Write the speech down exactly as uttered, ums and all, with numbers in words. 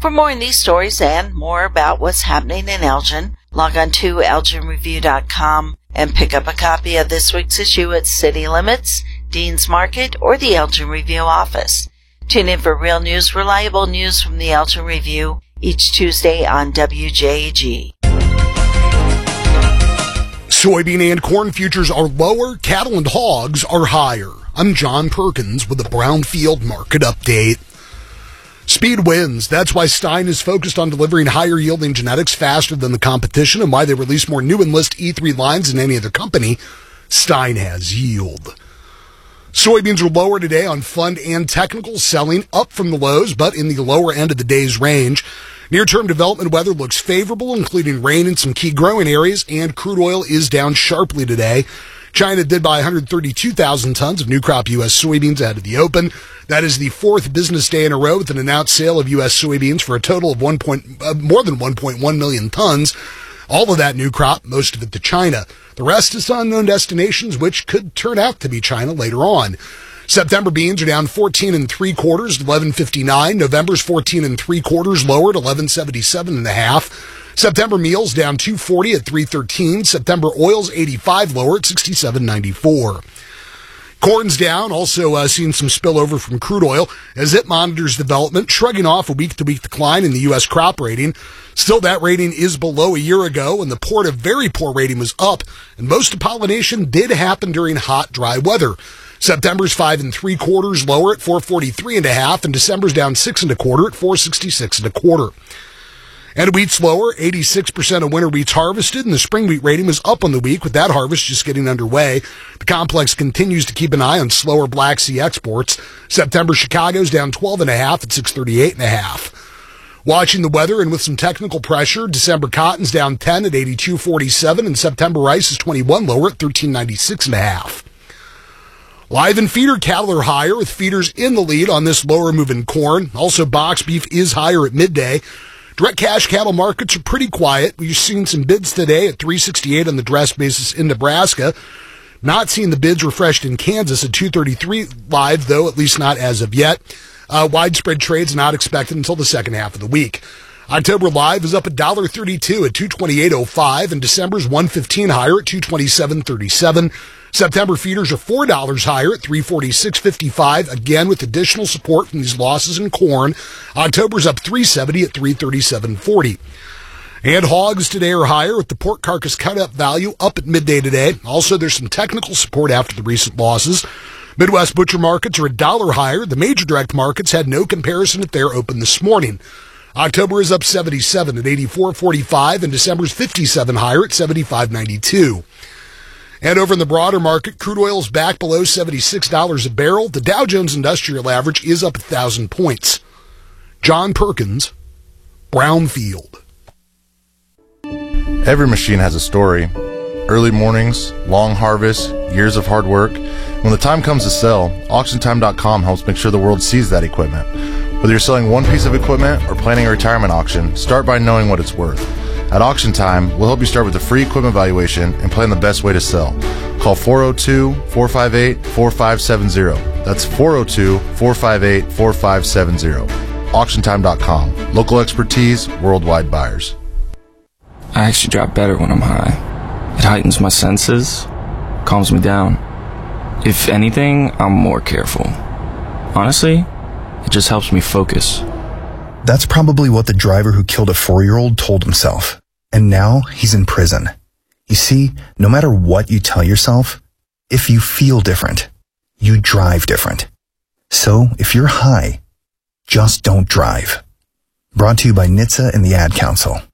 For more on these stories and more about what's happening in Elgin, log on to elgin review dot com and pick up a copy of this week's issue at City Limits, Dean's Market, or the Elgin Review office. Tune in for real news, reliable news from the Elgin Review each Tuesday on W J G. Soybean and corn futures are lower, cattle and hogs are higher. I'm John Perkins with the Brownfield Market Update. Speed wins. That's why Stein is focused on delivering higher-yielding genetics faster than the competition and why they release more new Enlist E three lines than any other company. Stein has yield. Soybeans are lower today on fund and technical, selling up from the lows, but in the lower end of the day's range. Near-term development weather looks favorable, including rain in some key growing areas, and crude oil is down sharply today. China did buy one hundred thirty-two thousand tons of new crop U S soybeans ahead of the open. That is the fourth business day in a row with an announced sale of U S soybeans for a total of one point, uh, more than one point one million tons. All of that new crop, most of it to China. The rest is to unknown destinations, which could turn out to be China later on. September beans are down fourteen and three quarters at eleven fifty-nine. November's fourteen and three quarters lower at eleven seventy-seven and a half. September meals down two forty at three thirteen. September oils eighty-five lower at sixty-seven ninety-four. Corn's down, also uh, seeing some spillover from crude oil as it monitors development, shrugging off a week-to-week decline in the U S crop rating. Still, that rating is below a year ago, and the port of very poor rating was up, and most of pollination did happen during hot, dry weather. September's five and three quarters lower at four forty-three and a half, and December's down six and a quarter at four sixty-six and a quarter. And wheat's lower, eighty-six percent of winter wheat's harvested, and the spring wheat rating was up on the week with that harvest just getting underway. The complex continues to keep an eye on slower Black Sea exports. September Chicago's down twelve and a half at six thirty-eight and a half. Watching the weather and with some technical pressure, December cotton's down ten at eighty-two forty-seven, and September rice is twenty-one lower at thirteen ninety-six and a half. Live and feeder cattle are higher, with feeders in the lead on this lower moving corn. Also, box beef is higher at midday. Direct cash cattle markets are pretty quiet. We've seen some bids today at three sixty-eight on the dress basis in Nebraska. Not seeing the bids refreshed in Kansas at two thirty-three live, though, at least not as of yet. Uh, widespread trades not expected until the second half of the week. October live is up one dollar thirty-two at two twenty-eight oh five, and December's one fifteen higher at two twenty-seven thirty-seven. September feeders are four dollars higher at three forty-six fifty-five, again with additional support from these losses in corn. October's up three seventy at three thirty-seven forty. And hogs today are higher with the pork carcass cut-up value up at midday today. Also, there's some technical support after the recent losses. Midwest butcher markets are a dollar higher. The major direct markets had no comparison at their open this morning. October is up seventy-seven at eighty-four forty-five, and December's fifty-seven higher at seventy-five ninety-two. And over in the broader market, crude oil is back below seventy-six dollars a barrel. The Dow Jones Industrial Average is up one thousand points. John Perkins, Brownfield. Every machine has a story. Early mornings, long harvests, years of hard work. When the time comes to sell, auction time dot com helps make sure the world sees that equipment. Whether you're selling one piece of equipment or planning a retirement auction, start by knowing what it's worth. At Auction Time, we'll help you start with a free equipment valuation and plan the best way to sell. Call four oh two, four five eight, four five seven zero. That's four oh two, four five eight, four five seven zero. auction time dot com. Local expertise, worldwide buyers. I actually drive better when I'm high. It heightens my senses, calms me down. If anything, I'm more careful. Honestly, it just helps me focus. That's probably what the driver who killed a four-year-old told himself. And now he's in prison. You see, no matter what you tell yourself, if you feel different, you drive different. So if you're high, just don't drive. Brought to you by N H T S A and the Ad Council.